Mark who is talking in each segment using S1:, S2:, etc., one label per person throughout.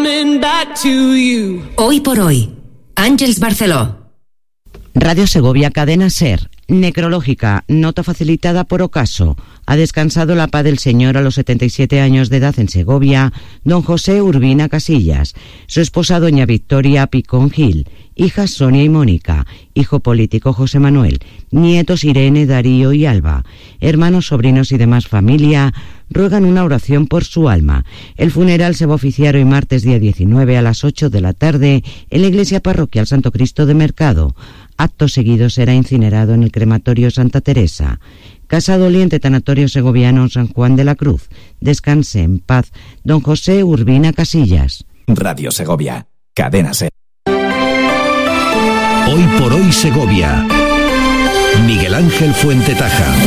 S1: coming back to you.
S2: Hoy por hoy, Àngels Barceló.
S3: Radio Segovia, Cadena SER. Necrológica, nota facilitada por Ocaso. Ha descansado la paz del Señor a los 77 años de edad en Segovia, don José Urbina Casillas, su esposa doña Victoria Picón Gil, hijas Sonia y Mónica, hijo político José Manuel, nietos Irene, Darío y Alba, hermanos, sobrinos y demás familia ruegan una oración por su alma. El funeral se va a oficiar hoy martes día 19 a las 8 de la tarde en la iglesia parroquial Santo Cristo de Mercado. Acto seguido será incinerado en el crematorio Santa Teresa. Casa Doliente, Tanatorio Segoviano San Juan de la Cruz. Descanse en paz, don José Urbina Casillas.
S4: Radio Segovia, Cadena SER.
S5: Hoy por hoy Segovia. Miguel Ángel Fuentetaja.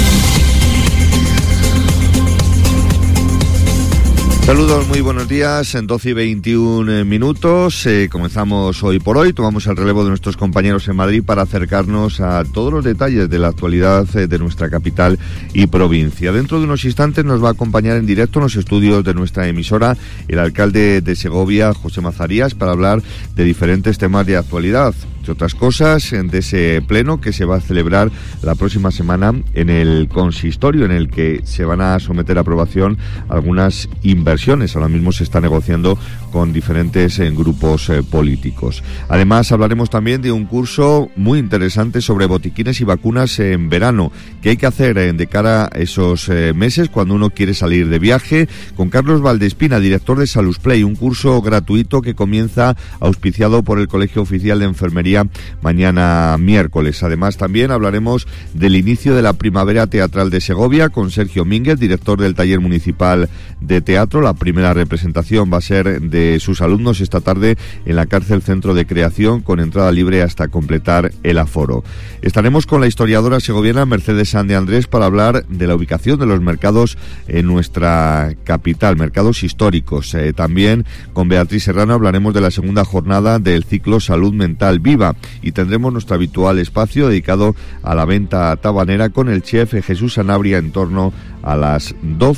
S6: Saludos, muy buenos días, en 12 y 21 minutos, comenzamos Hoy por Hoy, tomamos el relevo de nuestros compañeros en Madrid para acercarnos a todos los detalles de la actualidad de nuestra capital y provincia. Dentro de unos instantes nos va a acompañar en directo en los estudios de nuestra emisora el alcalde de Segovia, José Mazarías, para hablar de diferentes temas de actualidad. Entre otras cosas, de ese pleno que se va a celebrar la próxima semana en el consistorio, en el que se van a someter a aprobación algunas inversiones. Ahora mismo se está negociando con diferentes grupos políticos. Además, hablaremos también de un curso muy interesante sobre botiquines y vacunas en verano. ¿Qué hay que hacer de cara a esos meses cuando uno quiere salir de viaje? Con Carlos Valdespina, director de Salusplay, un curso gratuito que comienza auspiciado por el Colegio Oficial de Enfermería mañana miércoles. Además, también hablaremos del inicio de la Primavera Teatral de Segovia con Sergio Mínguez, director del Taller Municipal de Teatro. La primera representación va a ser de sus alumnos esta tarde en la Cárcel Centro de Creación, con entrada libre hasta completar el aforo. Estaremos con la historiadora segoviana Mercedes San de Andrés para hablar de la ubicación de los mercados en nuestra capital, mercados históricos. También con Beatriz Serrano hablaremos de la segunda jornada del ciclo Salud Mental Viva, y tendremos nuestro habitual espacio dedicado a la venta tabanera con el chef Jesús Sanabria en torno a las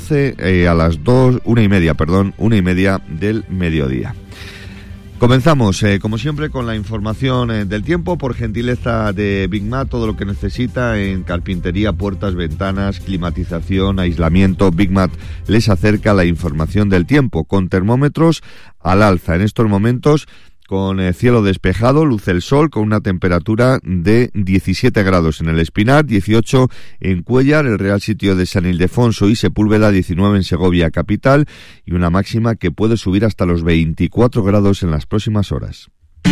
S6: 1:30 del mediodía. Comenzamos, como siempre, con la información del tiempo, por gentileza de Big Mat. Todo lo que necesita en carpintería, puertas, ventanas, climatización, aislamiento. Big Mat les acerca la información del tiempo, con termómetros al alza. En estos momentos, con cielo despejado, luce el sol, con una temperatura de 17 grados en el Espinar, 18 en Cuéllar, el Real Sitio de San Ildefonso y Sepúlveda, 19 en Segovia capital, y una máxima que puede subir hasta los 24 grados en las próximas horas.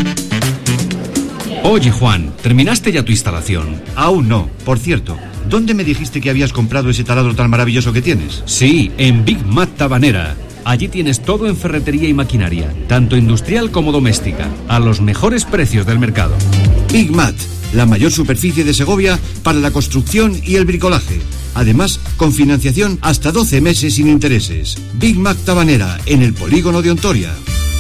S7: Oye, Juan, ¿terminaste ya tu instalación?
S8: Aún no. Por cierto, ¿dónde me dijiste que habías comprado ese taladro tan maravilloso que tienes?
S7: Sí, en Big Mat Tabanera. Allí tienes todo en ferretería y maquinaria, tanto industrial como doméstica, a los mejores precios del mercado.
S8: Big Mat, la mayor superficie de Segovia para la construcción y el bricolaje. Además, con financiación hasta 12 meses sin intereses. Big Mat Tabanera, en el polígono de Ontoria.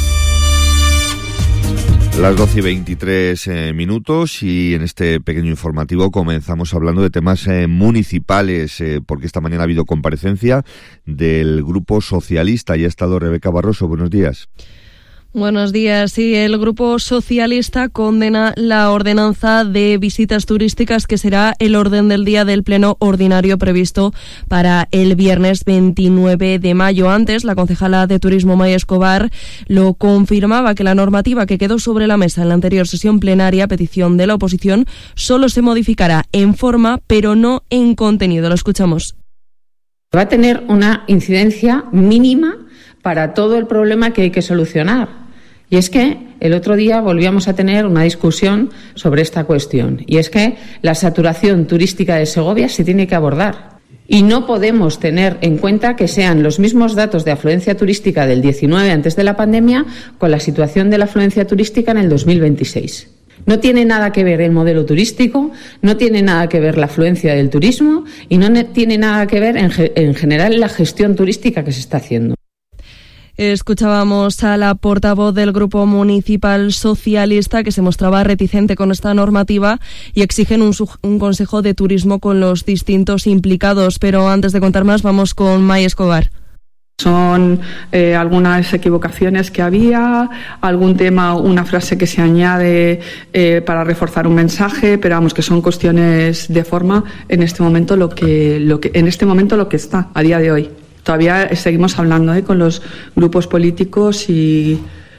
S6: Las 12 y 23 minutos, y en este pequeño informativo comenzamos hablando de temas municipales, porque esta mañana ha habido comparecencia del Grupo Socialista y ha estado Rebeca Barroso. Buenos días.
S9: Buenos días. Sí, el Grupo Socialista condena la ordenanza de visitas turísticas, que será el orden del día del pleno ordinario previsto para el viernes 29 de mayo. Antes, la concejala de Turismo, Maya Escobar, lo confirmaba, que la normativa que quedó sobre la mesa en la anterior sesión plenaria, a petición de la oposición, solo se modificará en forma, pero no en contenido. Lo escuchamos.
S10: Va a tener una incidencia mínima para todo el problema que hay que solucionar. Y es que el otro día volvíamos a tener una discusión sobre esta cuestión. Y es que la saturación turística de Segovia se tiene que abordar. Y no podemos tener en cuenta que sean los mismos datos de afluencia turística del 19 antes de la pandemia con la situación de la afluencia turística en el 2026. No tiene nada que ver el modelo turístico, no tiene nada que ver la afluencia del turismo y no tiene nada que ver en general la gestión turística que se está haciendo.
S9: Escuchábamos a la portavoz del Grupo Municipal Socialista, que se mostraba reticente con esta normativa y exigen un consejo de turismo con los distintos implicados. Pero antes de contar más, vamos con Maya Escobar.
S11: Son algunas equivocaciones que había, algún tema, una frase que se añade para reforzar un mensaje, pero vamos, que son cuestiones de forma en este momento lo que está a día de hoy. Todavía seguimos hablando con los grupos políticos y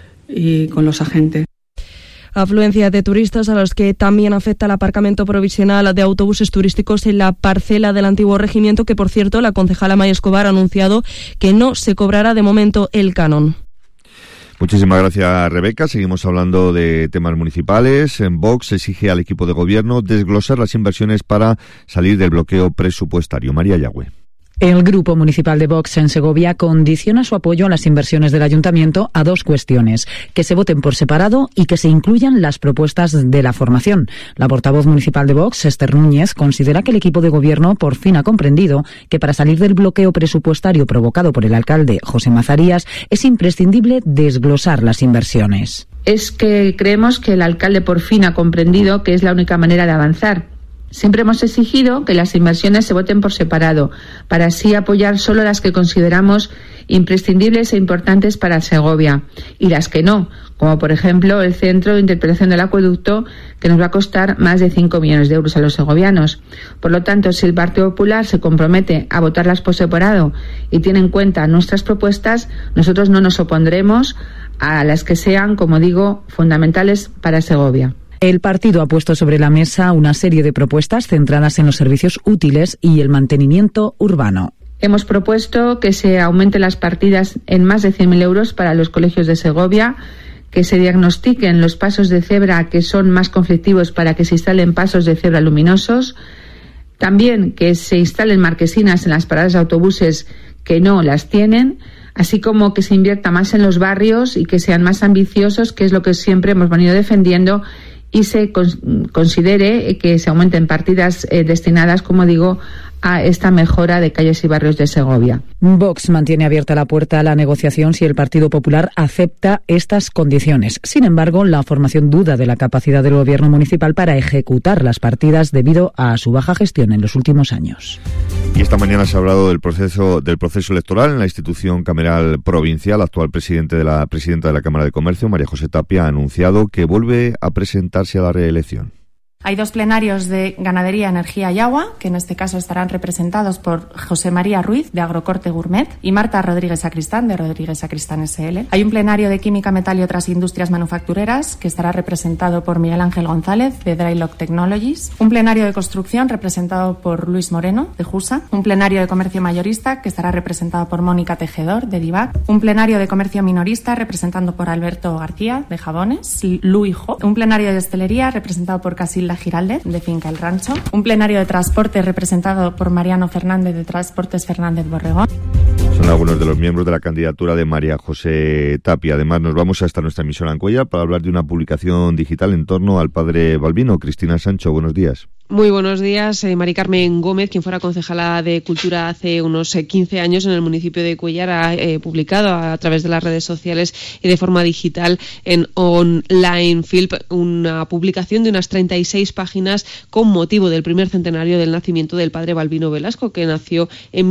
S11: con los agentes.
S9: Afluencia de turistas a los que también afecta el aparcamiento provisional de autobuses turísticos en la parcela del antiguo regimiento, que por cierto la concejala Maya Escobar ha anunciado que no se cobrará de momento el canon.
S6: Muchísimas gracias, Rebeca. Seguimos hablando de temas municipales. En Vox exige al equipo de gobierno desglosar las inversiones para salir del bloqueo presupuestario. María Yagüe.
S12: El Grupo Municipal de Vox en Segovia condiciona su apoyo a las inversiones del Ayuntamiento a dos cuestiones: que se voten por separado y que se incluyan las propuestas de la formación. La portavoz municipal de Vox, Esther Núñez, considera que el equipo de gobierno por fin ha comprendido que para salir del bloqueo presupuestario provocado por el alcalde José Mazarías es imprescindible desglosar las inversiones.
S10: Es que creemos que el alcalde por fin ha comprendido que es la única manera de avanzar. Siempre hemos exigido que las inversiones se voten por separado, para así apoyar solo las que consideramos imprescindibles e importantes para Segovia, y las que no, como por ejemplo el centro de interpretación del acueducto, que nos va a costar más de 5 millones de euros a los segovianos. Por lo tanto, si el Partido Popular se compromete a votarlas por separado y tiene en cuenta nuestras propuestas, nosotros no nos opondremos a las que sean, como digo, fundamentales para Segovia.
S12: El partido ha puesto sobre la mesa una serie de propuestas centradas en los servicios útiles y el mantenimiento urbano.
S10: Hemos propuesto que se aumenten las partidas en más de 100.000 euros para los colegios de Segovia, que se diagnostiquen los pasos de cebra que son más conflictivos para que se instalen pasos de cebra luminosos, también que se instalen marquesinas en las paradas de autobuses que no las tienen, así como que se invierta más en los barrios y que sean más ambiciosos, que es lo que siempre hemos venido defendiendo, y se considere que se aumenten partidas destinadas, como digo, a esta mejora de calles y barrios de Segovia.
S12: Vox mantiene abierta la puerta a la negociación si el Partido Popular acepta estas condiciones. Sin embargo, la formación duda de la capacidad del gobierno municipal para ejecutar las partidas debido a su baja gestión en los últimos años.
S6: Y esta mañana se ha hablado del proceso electoral en la institución cameral provincial. La actual presidenta de la Cámara de Comercio, María José Tapia, ha anunciado que vuelve a presentarse a la reelección.
S13: Hay dos plenarios de Ganadería, Energía y Agua, que en este caso estarán representados por José María Ruiz, de Agrocorte Gourmet, y Marta Rodríguez Sacristán, de Rodríguez Sacristán S.L. Hay un plenario de Química, Metal y otras industrias manufactureras, que estará representado por Miguel Ángel González, de Drylock Technologies. Un plenario de construcción representado por Luis Moreno, de Jusa. Un plenario de comercio mayorista, que estará representado por Mónica Tejedor, de Divac. Un plenario de comercio minorista, representando por Alberto García, de Jabones, Lu Jo. Un plenario de hostelería, representado por Casilda Giraldez, de Finca El Rancho. Un plenario de transporte representado por Mariano Fernández, de Transportes Fernández Borregón.
S6: Son algunos de los miembros de la candidatura de María José Tapia. Además, nos vamos hasta nuestra emisora en Cuéllar para hablar de una publicación digital en torno al padre Balbino. Cristina Sancho, buenos días.
S14: Muy buenos días. Mari Carmen Gómez, quien fuera concejala de Cultura hace unos 15 años en el municipio de Cuéllar, ha publicado a través de las redes sociales y de forma digital en Online Film una publicación de unas 36 páginas con motivo del primer centenario del nacimiento del padre Balbino Velasco, que nació en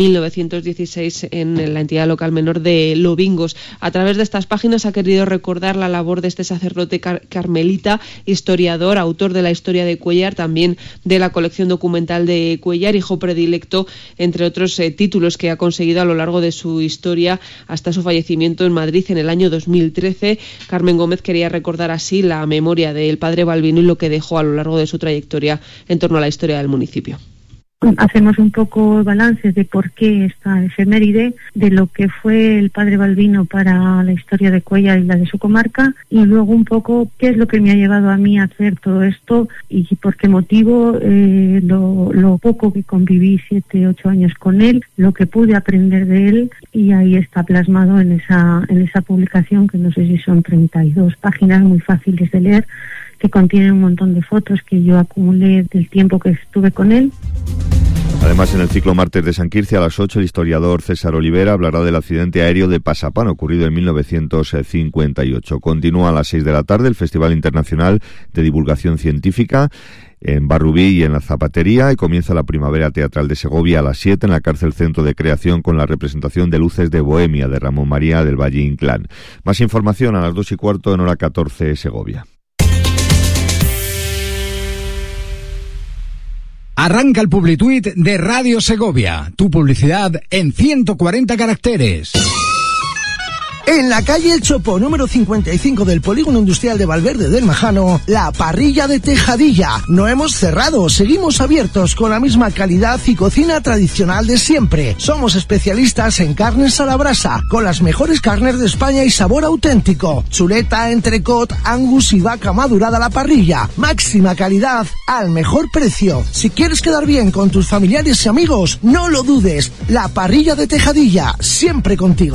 S14: 1916 en la entidad local menor de Lobingos. A través de estas páginas ha querido recordar la labor de este sacerdote carmelita, historiador, autor de la historia de Cuéllar, también de la colección documental de Cuéllar, hijo predilecto, entre otros títulos que ha conseguido a lo largo de su historia hasta su fallecimiento en Madrid en el año 2013. Carmen Gómez quería recordar así la memoria del padre Balbino y lo que dejó a lo largo de su trayectoria en torno a la historia del municipio.
S15: Hacemos un poco balance de por qué esta efeméride, de lo que fue el padre Balbino para la historia de Cuéllar y la de su comarca, y luego un poco qué es lo que me ha llevado a mí a hacer todo esto y por qué motivo, lo poco que conviví 7-8 años con él, lo que pude aprender de él, y ahí está plasmado en esa publicación, que no sé si son 32 páginas muy fáciles de leer, que contienen un montón de fotos que yo acumulé del tiempo que estuve con él.
S6: Además, en el ciclo Martes de San Quirce, a las 8, el historiador César Olivera hablará del accidente aéreo de Pasapán, ocurrido en 1958. Continúa a las 6 de la tarde el Festival Internacional de Divulgación Científica en Barrubí y en la Zapatería, y comienza la Primavera Teatral de Segovia a las 7 en la Cárcel Centro de Creación con la representación de Luces de Bohemia de Ramón María del Valle Inclán. Más información a las 2:15 en hora 14 Segovia.
S16: Arranca el Publituit de Radio Segovia, tu publicidad en 140 caracteres.
S17: En la calle El Chopo, número 55 del Polígono Industrial de Valverde del Majano, la parrilla de Tejadilla. No hemos cerrado, seguimos abiertos con la misma calidad y cocina tradicional de siempre. Somos especialistas en carnes a la brasa, con las mejores carnes de España y sabor auténtico. Chuleta, entrecot, angus y vaca madurada a la parrilla. Máxima calidad al mejor precio. Si quieres quedar bien con tus familiares y amigos, no lo dudes. La parrilla de Tejadilla, siempre contigo.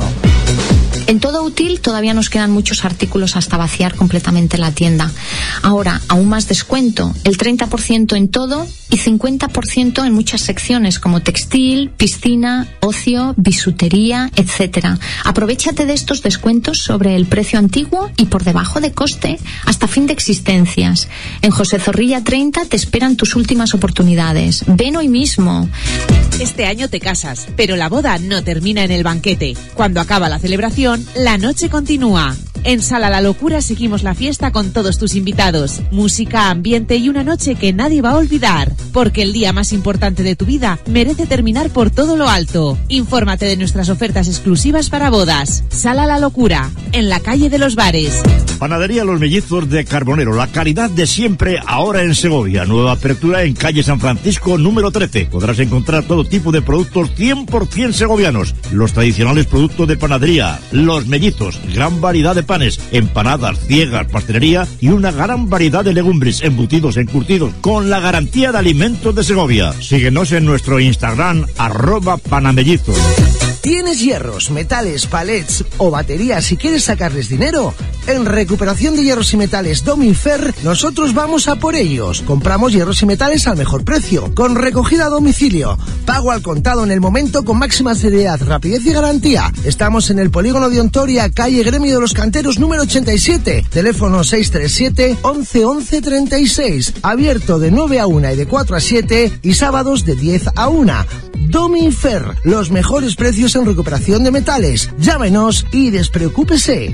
S18: En Todo Útil todavía nos quedan muchos artículos hasta vaciar completamente la tienda. Ahora, aún más descuento, el 30% en todo y 50% en muchas secciones como textil, piscina, ocio, bisutería, etc. Aprovechate de estos descuentos sobre el precio antiguo y por debajo de coste hasta fin de existencias. En José Zorrilla 30 te esperan tus últimas oportunidades. Ven hoy mismo.
S19: Este año te casas, pero la boda no termina en el banquete. Cuando acaba la celebración, la noche continúa. En Sala La Locura seguimos la fiesta con todos tus invitados. Música, ambiente y una noche que nadie va a olvidar. Porque el día más importante de tu vida merece terminar por todo lo alto. Infórmate de nuestras ofertas exclusivas para bodas. Sala La Locura, en la calle de los Bares.
S20: Panadería Los Mellizos de Carbonero, la calidad de siempre ahora en Segovia. Nueva apertura en calle San Francisco número 13. Podrás encontrar todo tipo de productos 100% segovianos. Los tradicionales productos de panadería, Los Mellizos, gran variedad de panes, empanadas, ciegas, pastelería y una gran variedad de legumbres, embutidos, encurtidos, con la garantía de alimentos de Segovia. Síguenos en nuestro Instagram, @panamellizos.
S17: ¿Tienes hierros, metales, palets o baterías y quieres sacarles dinero? En Recuperación de Hierros y Metales Domifer, nosotros vamos a por ellos. Compramos hierros y metales al mejor precio, con recogida a domicilio, pago al contado en el momento con máxima seriedad, rapidez y garantía. Estamos en el Polígono de Ontoria, calle Gremio de los Canteros número 87, teléfono 637 11 11 36, abierto de 9 a 1 y de 4 a 7 y sábados de 10 a 1. Domifer, los mejores precios en recuperación de metales. Llámenos y despreocúpese.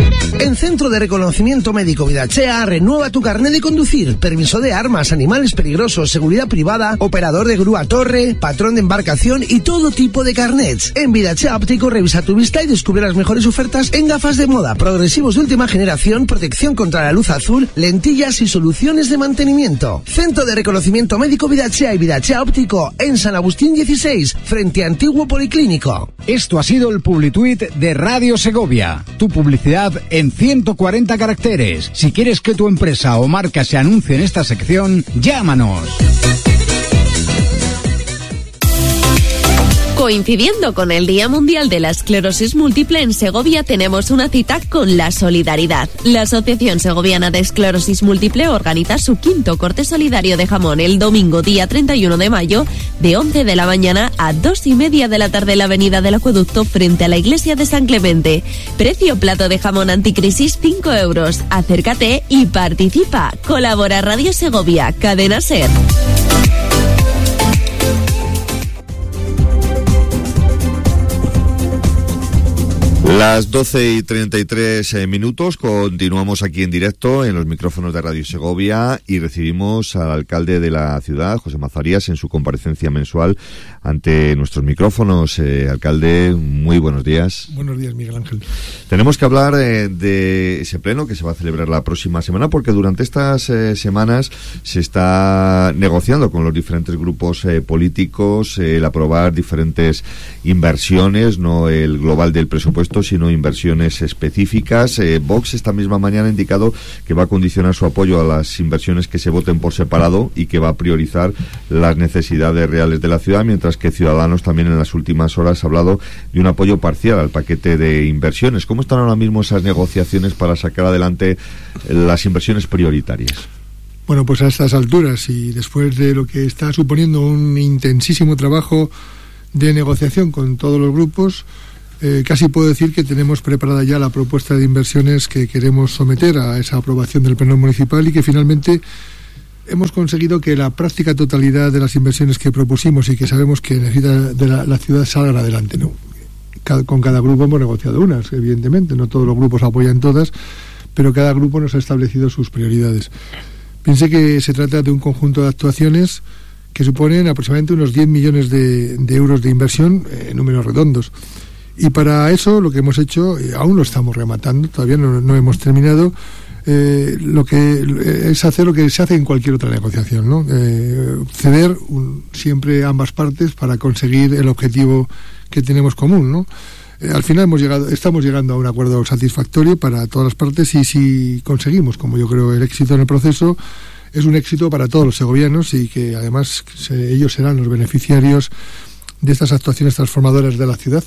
S17: En Centro de Reconocimiento Médico Vidachea, renueva tu carnet de conducir, permiso de armas, animales peligrosos, seguridad privada, operador de grúa torre, patrón de embarcación y todo tipo de carnets. En Vidachea Óptico revisa tu vista y descubre las mejores ofertas en gafas de moda, progresivos de última generación, protección contra la luz azul, lentillas y soluciones de mantenimiento. Centro de Reconocimiento Médico Vidachea y Vidachea Óptico en San Agustín 16, frente a Antiguo Policlínico.
S16: Esto ha sido el Publituit de Radio Segovia, tu publicidad en 140 caracteres. Si quieres que tu empresa o marca se anuncie en esta sección, llámanos.
S21: Coincidiendo con el Día Mundial de la Esclerosis Múltiple, en Segovia tenemos una cita con la solidaridad. La Asociación Segoviana de Esclerosis Múltiple organiza su 5º corte solidario de jamón el domingo día 31 de mayo de 11 de la mañana a 2:30 de la tarde en la avenida del Acueducto frente a la iglesia de San Clemente. Precio plato de jamón anticrisis 5 euros. Acércate y participa. Colabora Radio Segovia, Cadena SER.
S6: Las 12:33 minutos, continuamos aquí en directo en los micrófonos de Radio Segovia y recibimos al alcalde de la ciudad, José Mazarías, en su comparecencia mensual ante nuestros micrófonos. Alcalde, muy buenos días.
S22: Buenos días, Miguel Ángel.
S6: Tenemos que hablar de ese pleno que se va a celebrar la próxima semana, porque durante estas semanas se está negociando con los diferentes grupos políticos el aprobar diferentes inversiones, no el global del presupuesto, sino inversiones específicas. Vox esta misma mañana ha indicado que va a condicionar su apoyo a las inversiones que se voten por separado y que va a priorizar las necesidades reales de la ciudad, mientras que Ciudadanos también en las últimas horas ha hablado de un apoyo parcial al paquete de inversiones. ¿Cómo están ahora mismo esas negociaciones para sacar adelante las inversiones prioritarias?
S1: Bueno, pues a estas alturas y después de lo que está suponiendo un intensísimo trabajo de negociación con todos los grupos, casi puedo decir que tenemos preparada ya la propuesta de inversiones que queremos someter a esa aprobación del Pleno Municipal y que finalmente hemos conseguido que la práctica totalidad de las inversiones que propusimos y que sabemos que necesita de la ciudad salgan adelante, ¿no? Con cada grupo hemos negociado unas, evidentemente, no todos los grupos apoyan todas, pero cada grupo nos ha establecido sus prioridades. Piense que se trata de un conjunto de actuaciones que suponen aproximadamente unos 10 millones de euros de inversión en números redondos. Y para eso lo que hemos hecho, aún lo estamos rematando, todavía no hemos terminado, lo que es hacer lo que se hace en cualquier otra negociación, ¿no? Ceder siempre ambas partes para conseguir el objetivo que tenemos común, ¿no? Al final estamos llegando a un acuerdo satisfactorio para todas las partes y si conseguimos, como yo creo, el éxito en el proceso, es un éxito para todos los segovianos y que además ellos serán los beneficiarios de estas actuaciones transformadoras de la ciudad,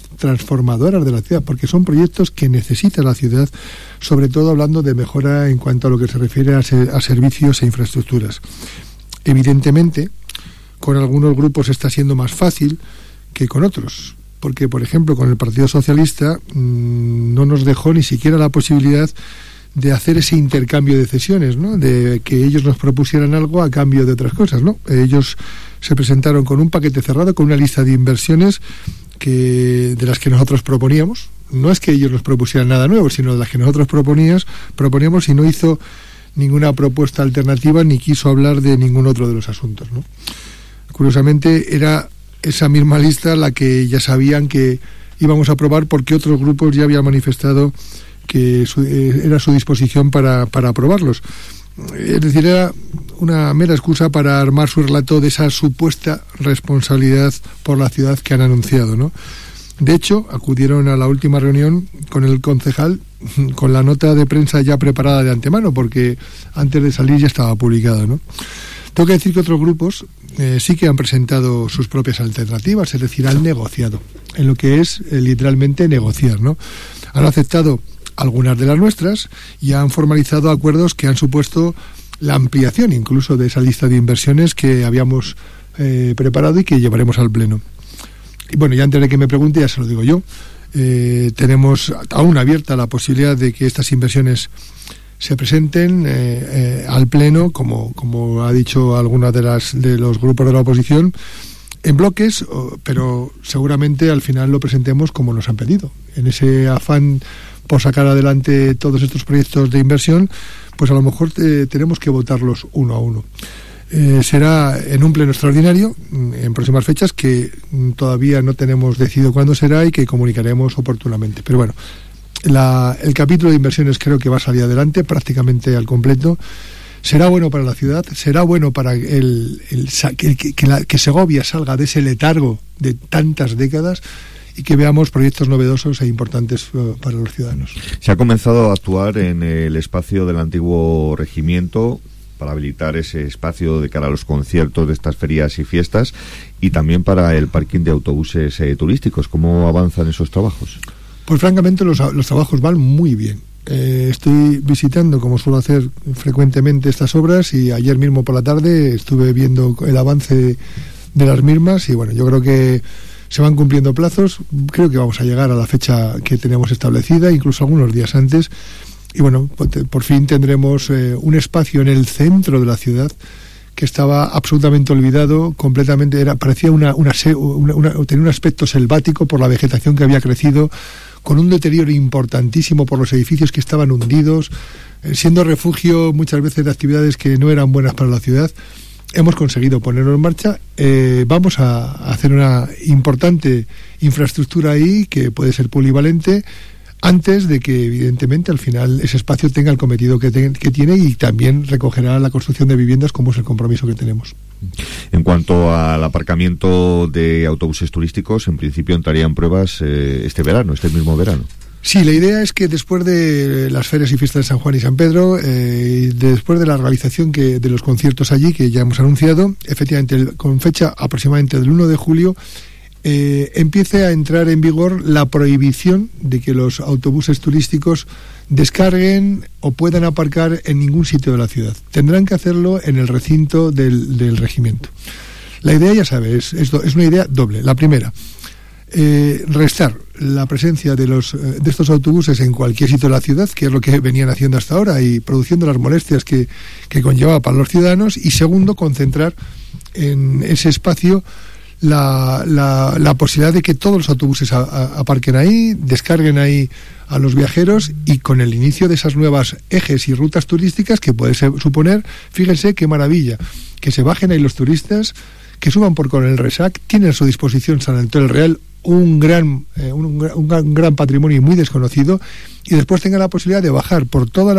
S1: porque son proyectos que necesita la ciudad, sobre todo hablando de mejora en cuanto a lo que se refiere a servicios e infraestructuras. Evidentemente, con algunos grupos está siendo más fácil que con otros, porque, por ejemplo, con el Partido Socialista no nos dejó ni siquiera la posibilidad de hacer ese intercambio de cesiones, ¿no? De que ellos nos propusieran algo a cambio de otras cosas, ¿no? Ellos se presentaron con un paquete cerrado, con una lista de inversiones de las que nosotros proponíamos. No es que ellos nos propusieran nada nuevo, sino de las que nosotros proponíamos y no hizo ninguna propuesta alternativa ni quiso hablar de ningún otro de los asuntos, ¿no? Curiosamente, era esa misma lista la que ya sabían que íbamos a aprobar porque otros grupos ya habían manifestado que era su disposición para aprobarlos. Es decir, era una mera excusa para armar su relato de esa supuesta responsabilidad por la ciudad que han anunciado, ¿no? De hecho, acudieron a la última reunión con el concejal con la nota de prensa ya preparada de antemano, porque antes de salir ya estaba publicada, ¿no? Tengo que decir que otros grupos sí que han presentado sus propias alternativas, es decir, han negociado, en lo que es literalmente negociar, ¿no? Han aceptado algunas de las nuestras y han formalizado acuerdos que han supuesto la ampliación incluso de esa lista de inversiones que habíamos preparado y que llevaremos al Pleno. Y bueno, ya antes de que me pregunte, ya se lo digo yo, tenemos aún abierta la posibilidad de que estas inversiones se presenten al Pleno, como ha dicho alguna de los grupos de la oposición, en bloques, pero seguramente al final lo presentemos como nos han pedido. En ese afán por sacar adelante todos estos proyectos de inversión, pues a lo mejor tenemos que votarlos uno a uno. Será en un pleno extraordinario en próximas fechas que todavía no tenemos decidido cuándo será y que comunicaremos oportunamente. Pero bueno, el capítulo de inversiones creo que va a salir adelante prácticamente al completo. Será bueno para la ciudad, será bueno para que Segovia salga de ese letargo de tantas décadas y que veamos proyectos novedosos e importantes para los ciudadanos.
S6: Se ha comenzado a actuar en el espacio del antiguo regimiento para habilitar ese espacio de cara a los conciertos de estas ferias y fiestas y también para el parking de autobuses turísticos. ¿Cómo avanzan esos trabajos?
S1: Pues francamente los trabajos van muy bien. Estoy visitando, como suelo hacer frecuentemente, estas obras y ayer mismo por la tarde estuve viendo el avance de las mismas y bueno, yo creo que se van cumpliendo plazos, creo que vamos a llegar a la fecha que tenemos establecida, incluso algunos días antes, y bueno, por fin tendremos un espacio en el centro de la ciudad que estaba absolutamente olvidado, completamente, parecía tenía un aspecto selvático por la vegetación que había crecido, con un deterioro importantísimo por los edificios que estaban hundidos, siendo refugio muchas veces de actividades que no eran buenas para la ciudad. Hemos conseguido ponerlo en marcha. Vamos a hacer una importante infraestructura ahí que puede ser polivalente antes de que evidentemente al final ese espacio tenga el cometido que tiene y también recogerá la construcción de viviendas como es el compromiso que tenemos.
S6: En cuanto al aparcamiento de autobuses turísticos, en principio entrarían pruebas este mismo verano.
S1: Sí, la idea es que después de las ferias y fiestas de San Juan y San Pedro, después de la realización de los conciertos allí, que ya hemos anunciado, efectivamente con fecha aproximadamente del 1 de julio, empiece a entrar en vigor la prohibición de que los autobuses turísticos descarguen o puedan aparcar en ningún sitio de la ciudad. Tendrán que hacerlo en el recinto del regimiento. La idea, ya sabes, es una idea doble. La primera, restar la presencia de estos autobuses en cualquier sitio de la ciudad, que es lo que venían haciendo hasta ahora y produciendo las molestias que conllevaba para los ciudadanos. Y segundo, concentrar en ese espacio la posibilidad de que todos los autobuses aparquen ahí, descarguen ahí a los viajeros, y con el inicio de esas nuevas ejes y rutas turísticas que puede suponer, fíjense qué maravilla, que se bajen ahí los turistas, que suban por Coronel Resac, tienen a su disposición San Antón del Real, un gran patrimonio muy desconocido, y después tengan la posibilidad de bajar por toda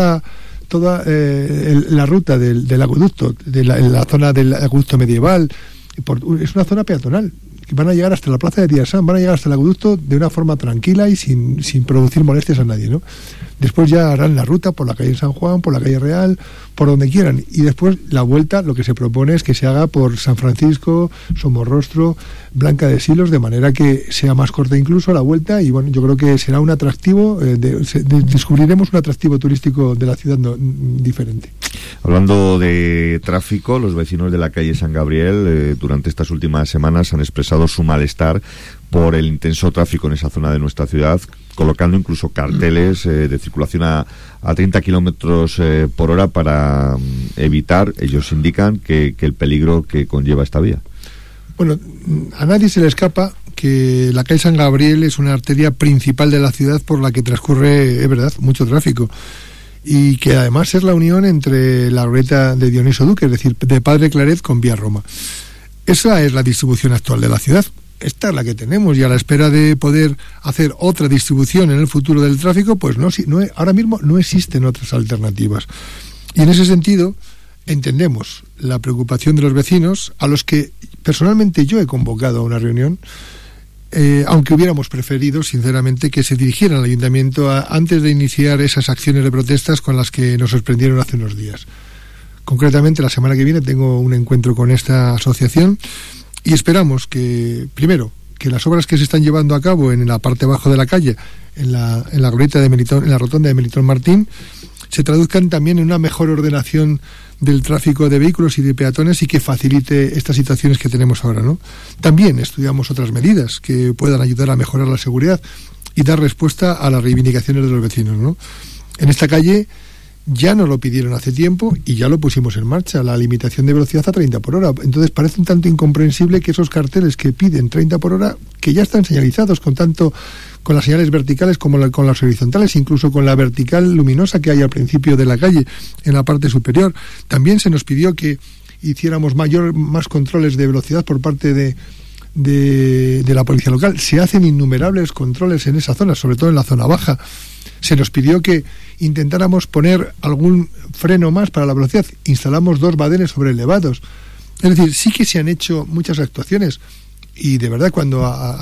S1: la ruta del acueducto, la zona del acueducto medieval. Es una zona peatonal, que van a llegar hasta la plaza de Díaz-San, van a llegar hasta el acueducto de una forma tranquila y sin producir molestias a nadie, ¿no? Después ya harán la ruta por la calle San Juan, por la calle Real, por donde quieran, y después la vuelta, lo que se propone es que se haga por San Francisco, Somorrostro, Blanca de Silos, de manera que sea más corta incluso la vuelta. Y bueno, yo creo que será un atractivo, descubriremos un atractivo turístico de la ciudad diferente.
S6: Hablando de tráfico, los vecinos de la calle San Gabriel durante estas últimas semanas han expresado su malestar por el intenso tráfico en esa zona de nuestra ciudad, colocando incluso carteles de circulación a 30 kilómetros por hora para evitar, ellos indican, que el peligro que conlleva esta vía.
S1: Bueno, a nadie se le escapa que la calle San Gabriel es una arteria principal de la ciudad por la que transcurre, es verdad, mucho tráfico, y que además es la unión entre la glorieta de Dioniso Duque, es decir, de Padre Claret con Vía Roma. Esa es la distribución actual de la ciudad. Esta es la que tenemos, y a la espera de poder hacer otra distribución en el futuro del tráfico, pues ahora mismo no existen otras alternativas. Y en ese sentido entendemos la preocupación de los vecinos, a los que personalmente yo he convocado a una reunión, aunque hubiéramos preferido, sinceramente, que se dirigieran al ayuntamiento antes de iniciar esas acciones de protestas con las que nos sorprendieron hace unos días. Concretamente, la semana que viene tengo un encuentro con esta asociación, y esperamos que, primero, que las obras que se están llevando a cabo en la parte baja de la calle, en la glorieta de Melitón, en la rotonda de Melitón Martín, se traduzcan también en una mejor ordenación del tráfico de vehículos y de peatones, y que facilite estas situaciones que tenemos ahora, ¿no? También estudiamos otras medidas que puedan ayudar a mejorar la seguridad y dar respuesta a las reivindicaciones de los vecinos, ¿no? En esta calle ya nos lo pidieron hace tiempo y ya lo pusimos en marcha, la limitación de velocidad a 30 por hora. Entonces parece un tanto incomprensible que esos carteles que piden 30 por hora, que ya están señalizados con las señales verticales como con las horizontales, incluso con la vertical luminosa que hay al principio de la calle, en la parte superior. También se nos pidió que hiciéramos más controles de velocidad por parte de la policía local. Se hacen innumerables controles en esa zona, sobre todo en la zona baja. Se nos pidió que intentáramos poner algún freno más para la velocidad. Instalamos 2 badenes sobreelevados. Es decir, sí que se han hecho muchas actuaciones, y de verdad cuando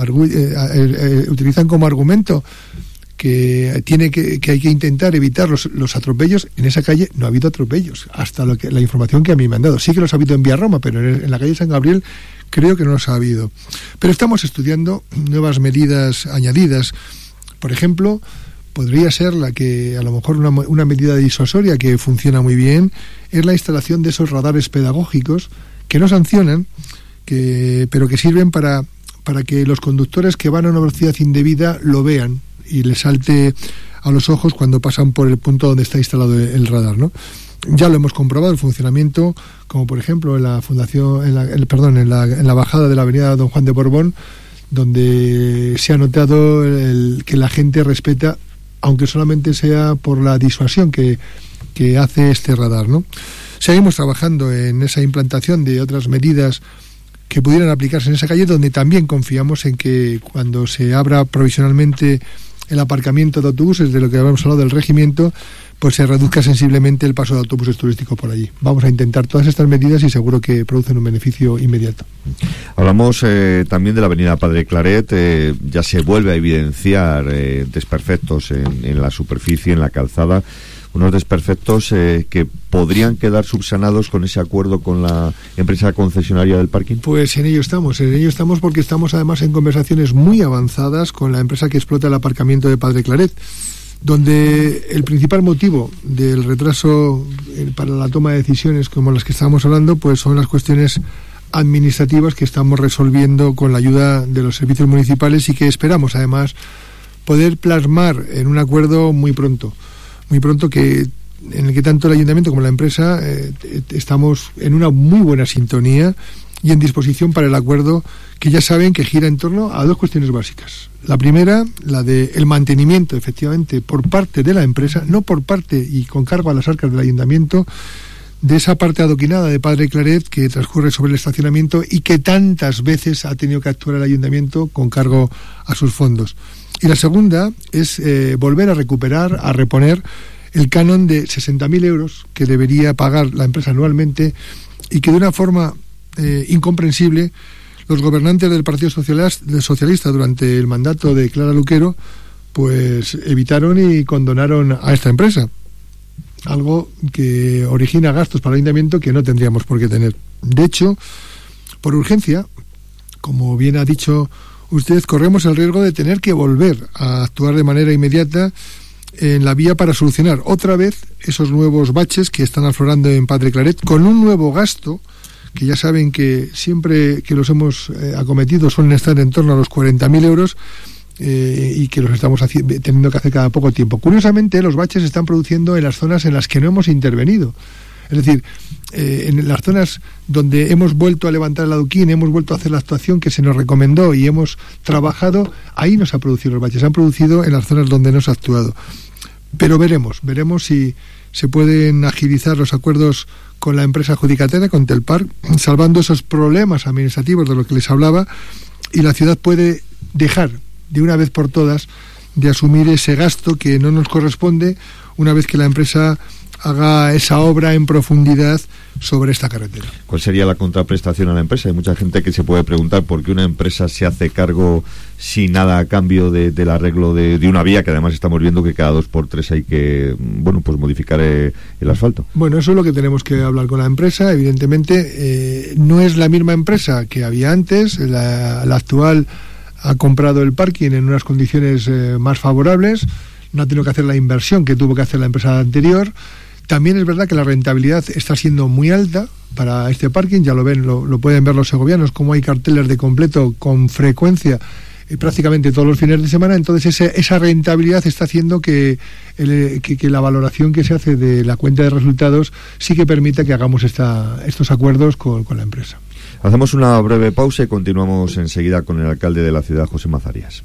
S1: utilizan como argumento que hay que intentar evitar los atropellos, en esa calle no ha habido atropellos, hasta la información que a mí me han dado. Sí que los ha habido en Vía Roma, pero en la calle San Gabriel creo que no los ha habido. Pero estamos estudiando nuevas medidas añadidas. Por ejemplo, podría ser la que, a lo mejor, una medida disuasoria que funciona muy bien, es la instalación de esos radares pedagógicos que no sancionan, pero que sirven para que los conductores que van a una velocidad indebida lo vean y les salte a los ojos cuando pasan por el punto donde está instalado el radar, ¿no? Ya lo hemos comprobado el funcionamiento, como por ejemplo en la bajada de la avenida Don Juan de Borbón, donde se ha notado que la gente respeta, aunque solamente sea por la disuasión que hace este radar, ¿no? Seguimos trabajando en esa implantación de otras medidas que pudieran aplicarse en esa calle, donde también confiamos en que cuando se abra provisionalmente el aparcamiento de autobuses, de lo que habíamos hablado del regimiento, pues se reduzca sensiblemente el paso de autobuses turísticos por allí. Vamos a intentar todas estas medidas y seguro que producen un beneficio inmediato.
S6: Hablamos también de la avenida Padre Claret. Ya se vuelve a evidenciar desperfectos en la superficie, en la calzada, unos desperfectos que podrían quedar subsanados con ese acuerdo con la empresa concesionaria del parking.
S1: Pues en ello estamos porque estamos además en conversaciones muy avanzadas con la empresa que explota el aparcamiento de Padre Claret, donde el principal motivo del retraso para la toma de decisiones como las que estábamos hablando, pues son las cuestiones administrativas que estamos resolviendo con la ayuda de los servicios municipales y que esperamos además poder plasmar en un acuerdo muy pronto que en el que tanto el ayuntamiento como la empresa estamos en una muy buena sintonía y en disposición para el acuerdo, que ya saben que gira en torno a dos cuestiones básicas. La primera, la de el mantenimiento, efectivamente, por parte de la empresa, no por parte y con cargo a las arcas del ayuntamiento, de esa parte adoquinada de Padre Claret que transcurre sobre el estacionamiento y que tantas veces ha tenido que actuar el ayuntamiento con cargo a sus fondos. Y la segunda es volver a recuperar, a reponer el canon de 60.000 euros que debería pagar la empresa anualmente y que de una forma incomprensible los gobernantes del Partido Socialista durante el mandato de Clara Luquero pues evitaron y condonaron a esta empresa, algo que origina gastos para el ayuntamiento que no tendríamos por qué tener. De hecho, por urgencia, como bien ha dicho usted, corremos el riesgo de tener que volver a actuar de manera inmediata en la vía para solucionar otra vez esos nuevos baches que están aflorando en Padre Claret, con un nuevo gasto que ya saben que siempre que los hemos acometido suelen estar en torno a los 40.000 euros y que los estamos teniendo que hacer cada poco tiempo. Curiosamente, los baches se están produciendo en las zonas en las que no hemos intervenido. Es decir, en las zonas donde hemos vuelto a levantar el adoquín, hemos vuelto a hacer la actuación que se nos recomendó y hemos trabajado, ahí no se han producido los baches, se han producido en las zonas donde no se ha actuado. Pero veremos si se pueden agilizar los acuerdos con la empresa adjudicataria, con Telparc, salvando esos problemas administrativos de los que les hablaba, y la ciudad puede dejar de una vez por todas de asumir ese gasto que no nos corresponde una vez que la empresa haga esa obra en profundidad sobre esta carretera.
S6: ¿Cuál sería la contraprestación a la empresa? Hay mucha gente que se puede preguntar por qué una empresa se hace cargo sin nada a cambio del arreglo de una vía, que además estamos viendo que cada 2x3 hay que pues modificar el asfalto.
S1: Bueno, eso es lo que tenemos que hablar con la empresa. Evidentemente no es la misma empresa que había antes. La actual ha comprado el parking en unas condiciones más favorables, no ha tenido que hacer la inversión que tuvo que hacer la empresa anterior. También es verdad que la rentabilidad está siendo muy alta para este parking, ya lo ven, lo pueden ver los segovianos, como hay carteles de completo con frecuencia prácticamente todos los fines de semana. Entonces esa rentabilidad está haciendo que la valoración que se hace de la cuenta de resultados sí que permita que hagamos estos acuerdos con la empresa.
S6: Hacemos una breve pausa y continuamos enseguida con el alcalde de la ciudad, José Mazarias.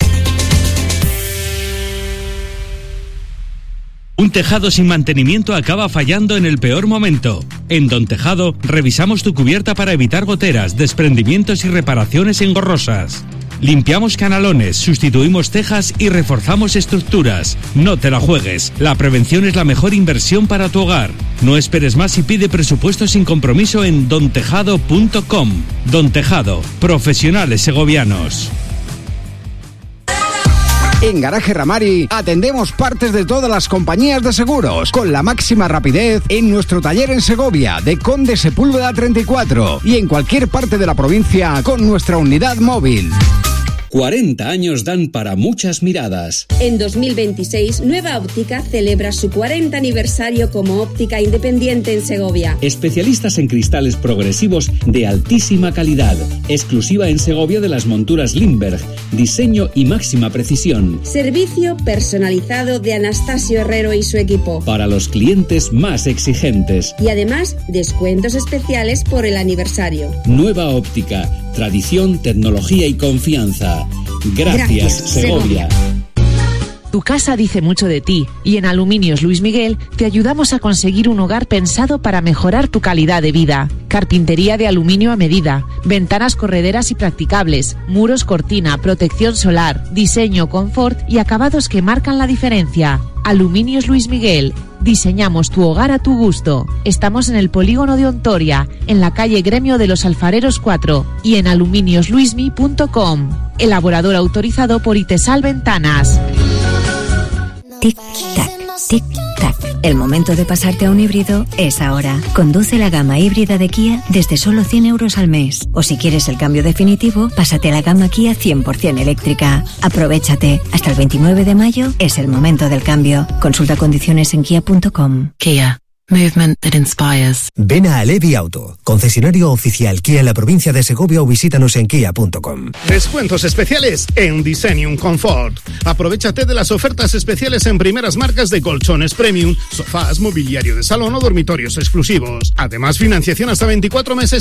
S2: Un tejado sin mantenimiento acaba fallando en el peor momento. En Don Tejado revisamos tu cubierta para evitar goteras, desprendimientos y reparaciones engorrosas. Limpiamos canalones, sustituimos tejas y reforzamos estructuras. No te la juegues. La prevención es la mejor inversión para tu hogar. No esperes más y pide presupuesto sin compromiso en dontejado.com. Don Tejado, profesionales segovianos.
S16: En Garaje Ramari atendemos partes de todas las compañías de seguros con la máxima rapidez en nuestro taller en Segovia de Conde Sepúlveda 34 y en cualquier parte de la provincia con nuestra unidad móvil.
S22: 40 años dan para muchas miradas.
S23: En 2026, Nueva Óptica celebra su 40 aniversario como óptica independiente en Segovia.
S22: Especialistas en cristales progresivos de altísima calidad. Exclusiva en Segovia de las monturas Lindbergh. Diseño y máxima precisión.
S23: Servicio personalizado de Anastasio Herrero y su equipo.
S22: Para los clientes más exigentes.
S23: Y además, descuentos especiales por el aniversario.
S22: Nueva Óptica. Tradición, tecnología y confianza. Gracias, Segovia.
S19: Tu casa dice mucho de ti y en Aluminios Luis Miguel te ayudamos a conseguir un hogar pensado para mejorar tu calidad de vida. Carpintería de aluminio a medida, ventanas correderas y practicables, muros cortina, protección solar, diseño, confort y acabados que marcan la diferencia. Aluminios Luis Miguel. Diseñamos tu hogar a tu gusto. Estamos en el polígono de Ontoria, en la calle Gremio de los Alfareros 4 y en aluminiosluismi.com. Elaborador autorizado por Itesal Ventanas.
S24: Tic-tac, tic-tac.
S3: El momento de pasarte a un híbrido es ahora. Conduce la gama híbrida de Kia desde solo 100 euros al mes. O si quieres el cambio definitivo, pásate a la gama Kia 100% eléctrica. Aprovéchate. Hasta el 29 de mayo es el momento del cambio. Consulta condiciones en kia.com.
S4: Kia. Movement that inspires.
S5: Ven a Alevi Auto, concesionario oficial Kia en la provincia de Segovia, o visítanos en kia.com.
S24: Descuentos especiales en Designium Comfort. Aprovéchate de las ofertas especiales en primeras marcas de colchones premium, sofás, mobiliario de salón o dormitorios exclusivos. Además, financiación hasta 24 meses